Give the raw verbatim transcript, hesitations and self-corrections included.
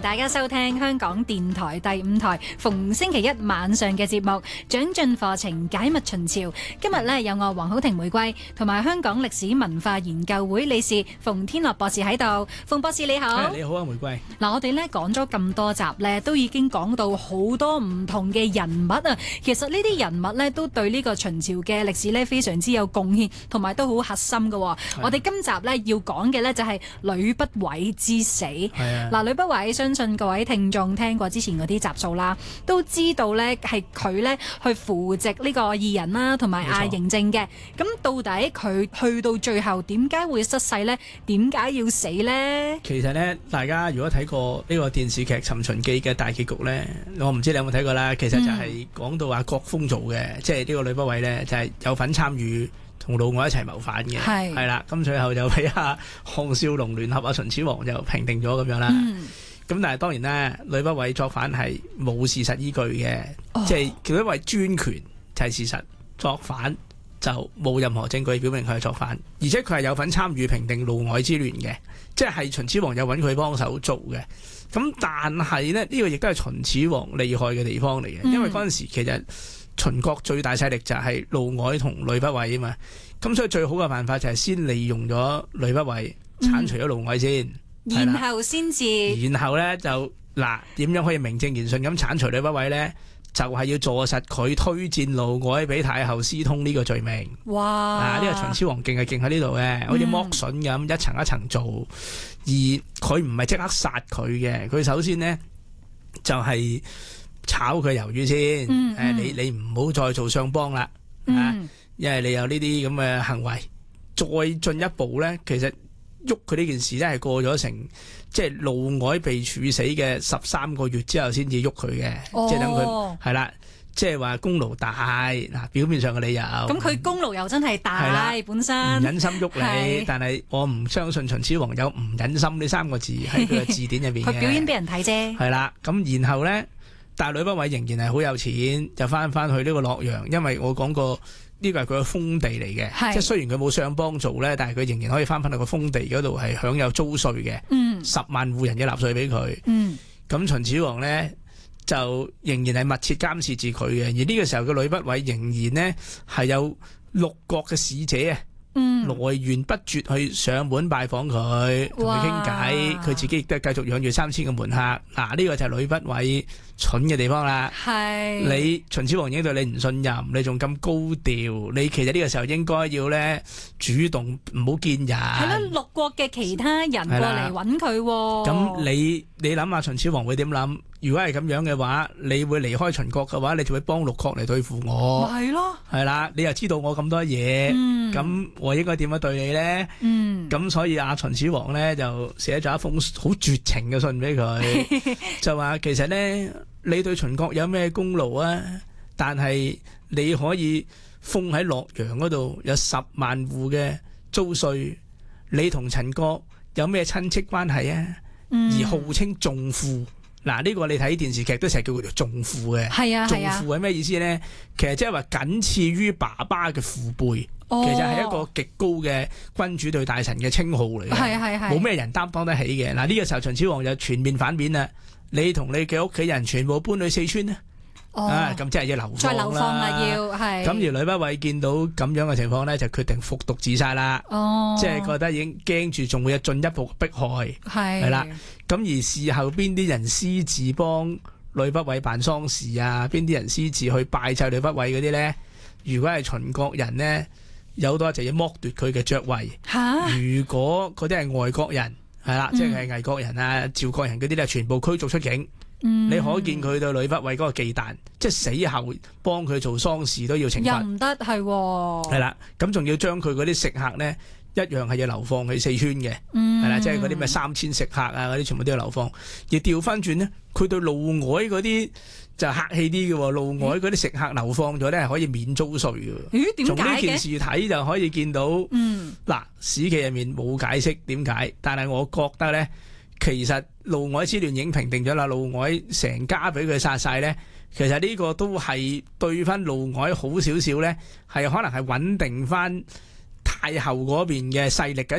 大家收聽香港電台第五台逢星期一晚上嘅節目《長進課程解密秦朝》。今日咧有我黃好婷玫瑰同埋香港歷史文化研究會理事馮天樂博士喺度。馮博士你好。 你好啊，玫瑰。 嗱，我哋咧講咗咁多集咧，都已經講到好多唔同嘅人物啊。其實呢啲人物咧都對呢個秦朝嘅歷史咧非常之有貢獻，同埋都好核心嘅。我哋今集咧要講嘅咧就係呂不韋之死。嗱，呂不韋相信各位聽眾聽過之前嗰啲集數啦，都知道咧係佢咧去扶植呢個異人啦，同埋亞嬴政嘅。咁到底佢去到最後點解會失勢呢？點解要死呢？ 其實呢，大家如果睇過呢個電視劇《尋秦記》嘅大結局呢，我唔知你有冇睇過啦。其實就係講到阿郭烽做嘅，嗯、即係呢個呂不韋呢，就係、是、有份參與同嫪毐一齊謀反嘅，係係啦。咁最後就俾阿項少龍聯合阿秦始皇就平定咗咁樣啦。嗯咁但係當然啦，呂不韋作反係冇事實依據嘅，哦、即係佢因為專權就係事實，作反就冇任何證據表明佢係作反，而且佢係有份參與平定嫪毐之亂嘅，即係秦始皇有揾佢幫手做嘅。咁但係呢，呢、呢個亦都係秦始皇厲害嘅地方嚟嘅，因為嗰陣時其實秦國最大勢力就係嫪毐同呂不韋啊嘛，咁所以最好嘅辦法就係先利用咗呂不韋，剷除咗嫪毐先。嗯然後先至， 然後咧就嗱，點樣可以名正言順咁剷除呂不韋咧？就係、是、要坐實佢推薦嫪毐俾太后私通呢個罪名。哇！啊，呢、這個秦始皇勁係勁喺呢度嘅，好似剝筍咁，一層一層做。而佢唔係即刻殺佢嘅，佢首先呢，就係、是、炒佢魷魚先。嗯嗯、你你唔好再做相幫啦，嗯、啊，因為你有呢啲咁嘅行為。再進一步咧，其實。喐佢呢件事咧係過咗成即係嫪毐被處死嘅十三個月之後先至喐佢嘅，哦、即係等佢係啦，即係話功勞大嗱，表面上嘅理由。咁佢功勞又真係大，本身唔忍心喐你，是但係我唔相信秦始皇有唔忍心呢三個字喺佢嘅字典入邊嘅。佢表演俾人睇啫。係啦，咁然後咧，但係呂不韋仍然係好有錢，就翻翻去呢個洛陽，因為我講過。呢個係佢嘅封地嚟嘅，是即係雖然佢冇相幫做咧，但係佢仍然可以翻返去個封地嗰度係享有租稅嘅，嗯、十萬戶人嘅納稅俾佢。咁、嗯、秦始皇呢，就仍然係密切監視住佢嘅，而呢個時候嘅呂不韋仍然呢，係有六國嘅使者啊，嗯、來源不絕去上門拜訪佢，同佢傾偈，佢自己亦都係繼續養住三千個門客。嗱、啊，呢、這個就係呂不韋蠢嘅地方啦，係你秦始皇已經對你唔信任，你仲咁高調，你其實呢個時候應該要咧主動，唔好見人。係啦，六國嘅其他人過嚟揾佢。咁你你諗下秦始皇會點諗？如果係咁樣嘅話，你會離開秦國嘅話，你就會幫六國嚟對付我。係咯，係啦，你又知道我咁多嘢，咁、嗯、我應該點樣對你咧？嗯，咁所以阿秦始皇咧就寫咗一封好絕情嘅信俾佢，就話其實咧。你對秦國有咩功勞啊？但係你可以封喺洛陽嗰度有十萬戶嘅租稅，你同秦國有咩親戚關係啊？嗯、而號稱仲父，嗱、這、呢個你睇電視劇都成日叫佢做仲父嘅。係啊，仲父係咩意思呢？其實即係話僅次於爸爸嘅父輩，哦、其實係一個極高嘅君主對大臣嘅稱號嚟嘅。係係係，冇咩人擔當得起嘅。嗱、這、呢個時候秦始皇就全面反面啦。你同你嘅屋企人全部搬去四川咧，哦、啊咁即係要流放啦，再流放啦要係。咁而呂不韋見到咁樣嘅情況咧，就決定服毒自殺啦。哦，即係覺得已經驚住，仲會有進一步迫害。係係啦，咁而事後邊啲人私自幫呂不韋辦喪事啊，邊啲人私自去拜祭呂不韋嗰啲咧？如果係秦國人咧，有好多就要剝奪佢嘅爵位。吓，如果嗰啲係外國人。係啦，即係魏國人啊、趙國人嗰啲咧，全部驅逐出境。嗯、你可見佢對呂不韋嗰個忌憚，即係死後幫佢做喪事都要懲罰。又唔得係。係啦，咁仲要將佢嗰啲食客咧，一樣係要流放去四川嘅。係啦、嗯，即係嗰啲咩三千食客啊，嗰啲全部都要流放。而調翻轉呢，佢對嫪毐嗰啲就客氣啲嘅。嫪毐嗰啲食客流放咗咧，係可以免租稅嘅。咦？點解嘅？從呢件事睇就可以見到。嗯。嗱，史記入面冇解釋點解，但係我覺得咧，其實嫪毐之亂已經平定咗啦。嫪毐成家俾佢殺晒咧，其實呢個都係對翻嫪毐好少少咧，係可能係穩定翻太后嗰邊嘅勢力嘅。